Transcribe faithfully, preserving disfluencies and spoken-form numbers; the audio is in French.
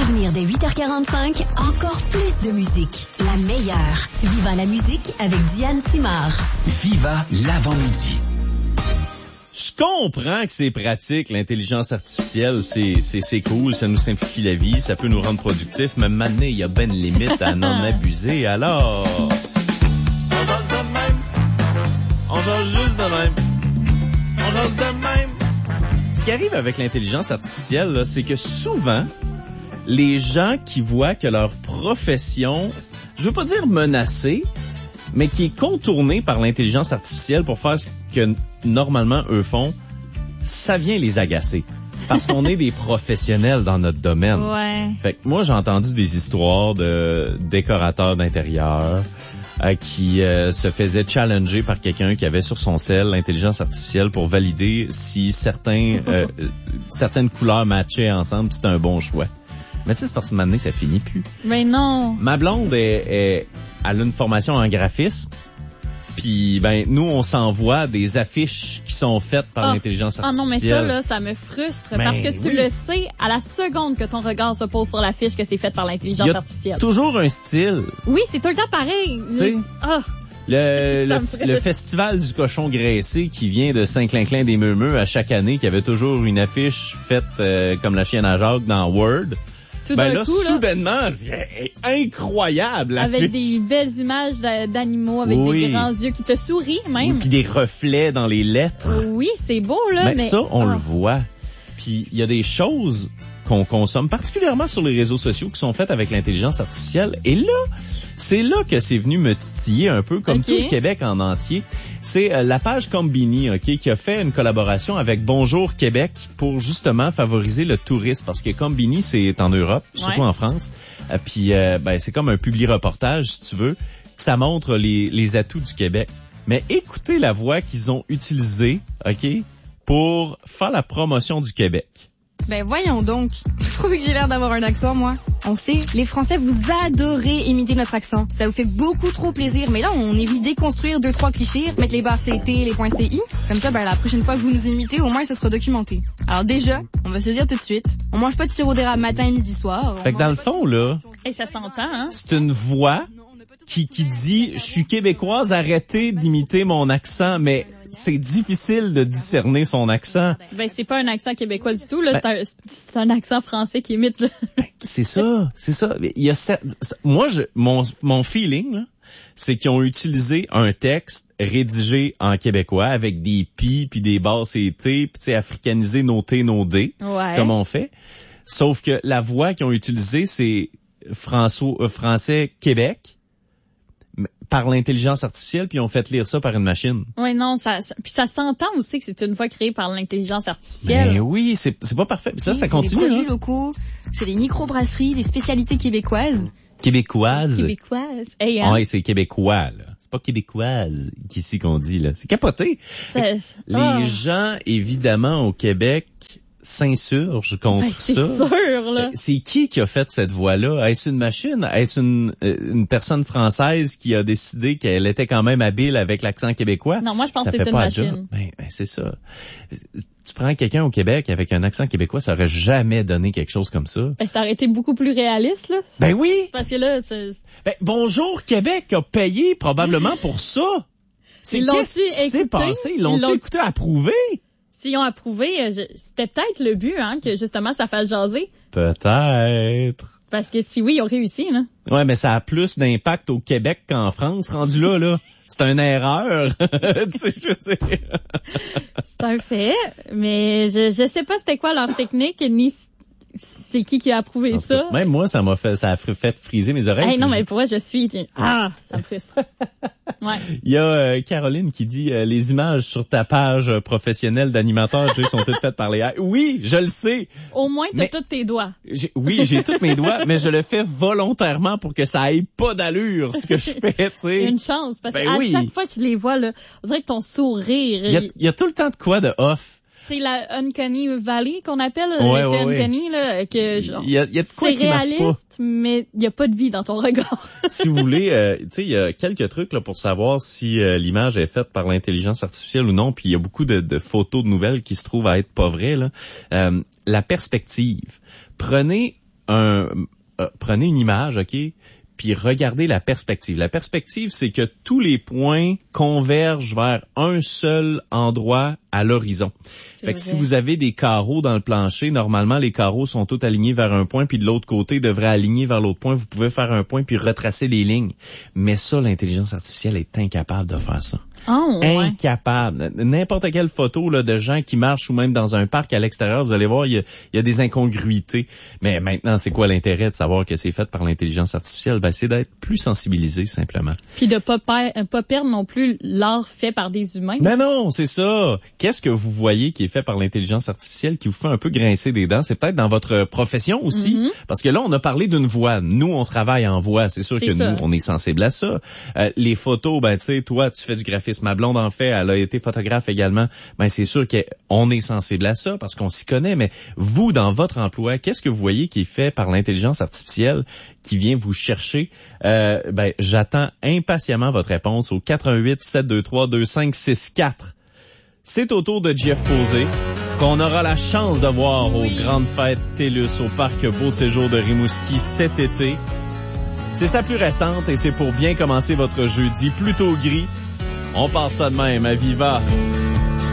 venir dès huit heures quarante-cinq, encore plus de musique. La meilleure. Viva la musique avec Diane Simard. Viva l'avant-midi. Je comprends que c'est pratique, l'intelligence artificielle, c'est, c'est, c'est cool, ça nous simplifie la vie, ça peut nous rendre productifs, mais maintenant, il y a ben une limite à n'en abuser, alors... On jase de même. On jase juste de même. On jase de même. Ce qui arrive avec l'intelligence artificielle, là, c'est que souvent, les gens qui voient que leur profession, je veux pas dire menacée, mais qui est contournée par l'intelligence artificielle pour faire ce que normalement eux font, ça vient les agacer. Parce qu'on est des professionnels dans notre domaine. Ouais. Fait que moi, j'ai entendu des histoires de décorateurs d'intérieur euh, qui euh, se faisaient challenger par quelqu'un qui avait sur son cell l'intelligence artificielle pour valider si certains euh, certaines couleurs matchaient ensemble, c'était un bon choix. Mais tu sais, c'est parce que maintenant, ça finit plus. Mais non. Ma blonde, est, est, elle a une formation en graphisme. Puis, ben, nous, on s'envoie des affiches qui sont faites par oh. l'intelligence artificielle. Ah non, mais ça, là, ça me frustre. Ben, parce que tu oui. le sais à la seconde que ton regard se pose sur l'affiche que c'est fait par l'intelligence Il y a artificielle. toujours un style. Oui, c'est tout le temps pareil. Tu sais, Ah. le, Ça le, me frustre. le festival du cochon graissé qui vient de Saint-Clinclin des Meumeux à chaque année, qui avait toujours une affiche faite euh, comme la chienne à Jacques dans Word. Tout Ben d'un là, coup, là, soudainement, c'est incroyable. avec l'affiche. des belles images d'a- d'animaux, avec Oui. des grands yeux qui te sourient même. Puis des reflets dans les lettres. Oui, c'est beau, là, Mais, mais... ça, on ah. le voit. Puis il y a des choses qu'on consomme, particulièrement sur les réseaux sociaux, qui sont faites avec l'intelligence artificielle. Et là, c'est là que c'est venu me titiller un peu, comme Ok. tout le Québec en entier. C'est euh, la page Combini, ok, qui a fait une collaboration avec Bonjour Québec pour justement favoriser le tourisme, parce que Combini, c'est en Europe, surtout Ouais. en France. Euh, puis euh, ben, c'est comme un publi-reportage, si tu veux. Ça montre les, les atouts du Québec. Mais écoutez la voix qu'ils ont utilisée, ok, pour faire la promotion du Québec. Ben voyons donc. Vous trouvez que j'ai l'air d'avoir un accent, moi? On sait, les Français, vous adorez imiter notre accent. Ça vous fait beaucoup trop plaisir. Mais là, on est venu déconstruire deux, trois clichés, mettre les barres C T, les points C I. Comme ça, ben la prochaine fois que vous nous imitez, au moins, ce sera documenté. Alors déjà, on va se dire tout de suite, on mange pas de sirop d'érable matin, midi, soir. On Fait que dans le mange pas de- fond, là, Et ça s'entend, hein? c'est une voix qui, qui dit « Je suis québécoise, arrêtez d'imiter mon accent », mais c'est difficile de discerner son accent. Ben, c'est pas un accent québécois du tout, là. Ben- c'est, un, c'est un accent français qui imite, là. C'est ça, c'est ça. Il y a ça, ça- moi, je, mon, mon feeling, là, c'est qu'ils ont utilisé un texte rédigé en québécois avec des pi puis des basses et t, puis tu sais, africanisé nos t, nos d, Ouais. comme on fait. Sauf que la voix qu'ils ont utilisée, c'est François, euh, français Québec, par l'intelligence artificielle, puis ils ont fait lire ça par une machine. Ouais, non, ça, ça- puis ça s'entend aussi que c'est une voix créée par l'intelligence artificielle. Ben oui, c'est c'est pas parfait. Puis ça, ça C'est continue, des produits hein. locaux, c'est des microbrasseries, des spécialités québécoises. Québécoise. Québécoise. Hey, hein? Ah, ouais, c'est québécois, là. C'est pas québécoise qu'ici qu'on dit, là. C'est capoté. Ça- Les ah. gens, évidemment, au Québec, s'insurgent contre Ben, c'est ça. sûr, là. Euh, C'est qui qui a fait cette voix-là? Est-ce une machine? Est-ce une, euh, une personne française qui a décidé qu'elle était quand même habile avec l'accent québécois? Non, moi, je pense Ça que c'est fait une pas la machine. job. Ben, ben, c'est ça. Tu prends quelqu'un au Québec avec un accent québécois, ça aurait jamais donné quelque chose comme ça. Ben, ça aurait été beaucoup plus réaliste, là. Ben oui! Parce que là, c'est... Ben, Bonjour Québec a payé probablement pour ça. C'est Ils l'ont-tu qu'est-ce qui s'est écouté? passé? Ils l'ont Ils l'ont- écouté, approuvé? S'ils ont approuvé, euh, je- c'était peut-être le but, hein, que justement, ça fasse jaser. Peut-être. Parce que si oui, ils ont réussi, là. Ouais, mais ça a plus d'impact au Québec qu'en France, rendu là, là. C'est une erreur. Tu sais, je sais. C'est un fait, mais je, je sais pas c'était quoi leur technique, ni c'est qui qui a approuvé ça. Même moi, ça m'a fait, ça a fait friser mes oreilles. Hey, non, Puis mais pour moi, je suis... Ah, ça me frustre. Ouais. il y a euh, Caroline qui dit euh, les images sur ta page euh, professionnelle d'animateur Jay, sont toutes faites par les A I. Oui, je le sais. Au moins, t'as Mais- tous tes doigts. J'ai- oui, j'ai tous mes doigts, mais je le fais volontairement pour que ça aille pas d'allure, ce que je fais, tu sais. Une chance, parce Ben qu'à oui. chaque fois que tu les vois, là, on dirait que ton sourire, Il y a, il y a tout le temps de quoi de off. c'est la Uncanny Valley qu'on appelle, Ouais, l'effet ouais, ouais. Uncanny, là, que genre, Il y a, il y a de quoi c'est qui marche pas. réaliste, mais il y a pas de vie dans ton regard. Si vous voulez, euh, tu sais, il y a quelques trucs là pour savoir si euh, l'image est faite par l'intelligence artificielle ou non. Puis il y a beaucoup de, de photos de nouvelles qui se trouvent à être pas vraies. Là. Euh, la perspective. Prenez un, euh, prenez une image, OK? Puis regardez la perspective. La perspective, c'est que tous les points convergent vers un seul endroit à l'horizon. C'est fait que vrai. si vous avez des carreaux dans le plancher, normalement, les carreaux sont tous alignés vers un point, puis de l'autre côté, devraient aligner vers l'autre point. Vous pouvez faire un point puis retracer les lignes. Mais ça, l'intelligence artificielle est incapable de faire ça. Oh, ouais. Incapable. N'importe quelle photo là, de gens qui marchent ou même dans un parc à l'extérieur, vous allez voir, il y a, il y a des incongruités. Mais maintenant, c'est quoi l'intérêt de savoir que c'est fait par l'intelligence artificielle? Ben, c'est d'être plus sensibilisé, simplement. Puis de pas, per- pas perdre non plus l'art fait par des humains. Mais non, c'est ça. Qu'est-ce que vous voyez qui est fait par l'intelligence artificielle qui vous fait un peu grincer des dents? C'est peut-être dans votre profession aussi. Mm-hmm. Parce que là, on a parlé d'une voix. Nous, on travaille en voix. C'est sûr C'est que ça. nous, on est sensible à ça. Euh, les photos, ben tu sais, toi, tu fais du graphisme. Ma blonde en fait, elle a été photographe également. Ben c'est sûr qu'on est sensible à ça parce qu'on s'y connaît. Mais vous, dans votre emploi, qu'est-ce que vous voyez qui est fait par l'intelligence artificielle qui vient vous chercher? Euh, ben j'attends impatiemment votre réponse au quatre un huit sept deux trois deux cinq six quatre. C'est au tour de Jeff Posé qu'on aura la chance de voir aux grandes fêtes TELUS au parc Beau Séjour de Rimouski cet été. C'est sa plus récente et c'est pour bien commencer votre jeudi plutôt gris. On part ça de même à Viva.